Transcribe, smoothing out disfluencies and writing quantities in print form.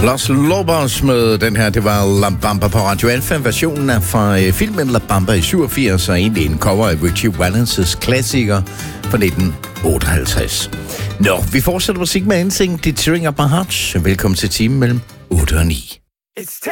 Los Lobos med den her, det var La Bamba på Radio Alfa. Versionen er fra filmen La Bamba i 87, og egentlig en cover af Richie Valences klassiker fra 1958. Nå, vi fortsætter musik med NSYNC, The Tearing Up My Heart. Velkommen til timen mellem 8 og 9.